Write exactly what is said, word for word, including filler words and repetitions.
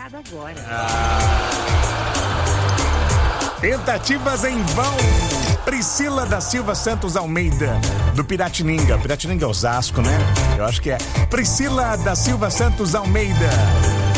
recado agora. Ah. Tentativas em vão. Priscila da Silva Santos Almeida, do Piratininga. Piratininga é Osasco, né? Eu acho que é. Priscila da Silva Santos Almeida.